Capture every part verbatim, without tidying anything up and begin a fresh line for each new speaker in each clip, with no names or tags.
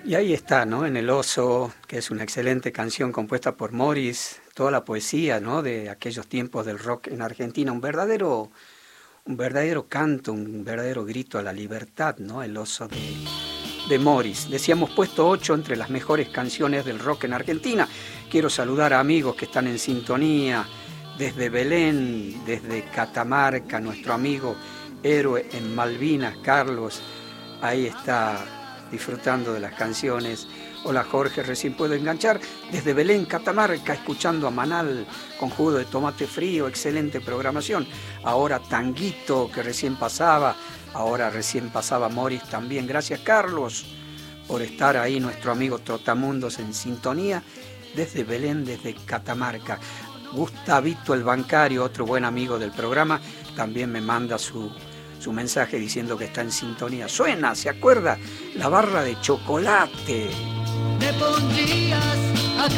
Y ahí está, ¿no? En El Oso, que es una excelente canción compuesta por Morris, toda la poesía, ¿no? De aquellos tiempos del rock en Argentina, un verdadero, un verdadero canto, un verdadero grito a la libertad, ¿no? El Oso de, de Morris. Decíamos puesto ocho entre las mejores canciones del rock en Argentina. Quiero saludar a amigos que están en sintonía desde Belén, desde Catamarca, nuestro amigo héroe en Malvinas, Carlos, ahí está disfrutando de las canciones. Hola Jorge, recién puedo enganchar desde Belén, Catamarca, escuchando a Manal con jugo de tomate frío, excelente programación. Ahora Tanguito, que recién pasaba, ahora recién pasaba Morris también. Gracias Carlos por estar ahí, nuestro amigo Trotamundos en sintonía desde Belén, desde Catamarca. Gustavito el bancario, otro buen amigo del programa, también me manda su, su mensaje diciendo que está en sintonía. Suena, ¿se acuerda? La barra de chocolate.
Te pondrías a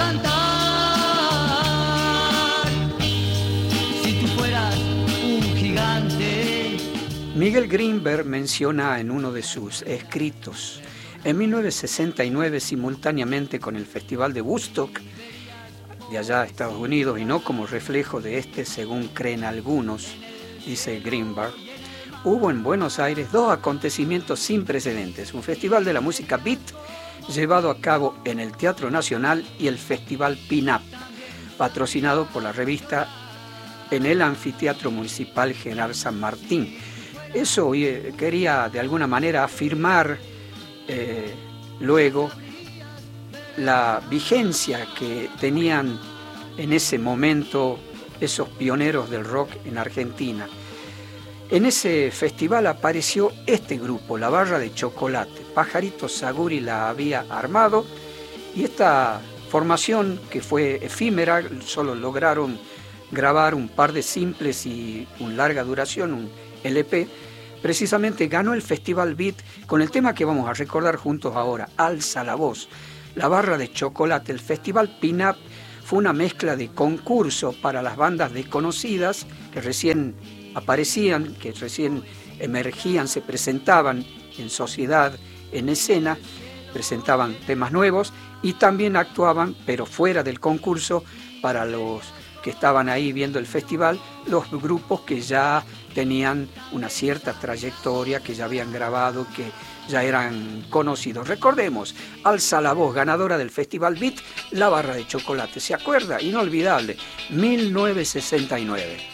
cantar si tú fueras un gigante.
Miguel Greenberg menciona en uno de sus escritos, en mil novecientos sesenta y nueve, simultáneamente con el Festival de Woodstock, de allá a Estados Unidos, y no como reflejo de este, según creen algunos, dice Greenberg, hubo en Buenos Aires dos acontecimientos sin precedentes: un festival de la música beat llevado a cabo en el Teatro Nacional y el Festival Pin-Up, patrocinado por la revista en el Anfiteatro Municipal General San Martín. Eso eh, quería de alguna manera afirmar eh, luego la vigencia que tenían en ese momento esos pioneros del rock en Argentina. En ese festival apareció este grupo, la Barra de Chocolate. Pajarito Saguri la había armado y esta formación, que fue efímera, solo lograron grabar un par de simples y un larga duración, un L P, precisamente ganó el Festival Beat con el tema que vamos a recordar juntos ahora, Alza la Voz. La Barra de Chocolate, el Festival Pin-Up, fue una mezcla de concurso para las bandas desconocidas que recién aparecían, que recién emergían, se presentaban en sociedad, en escena, presentaban temas nuevos y también actuaban, pero fuera del concurso, para los que estaban ahí viendo el festival, los grupos que ya tenían una cierta trayectoria, que ya habían grabado, que ya eran conocidos. Recordemos, Alza la Voz, ganadora del Festival Beat, la Barra de Chocolate. ¿Se acuerda? Inolvidable, mil novecientos sesenta y nueve.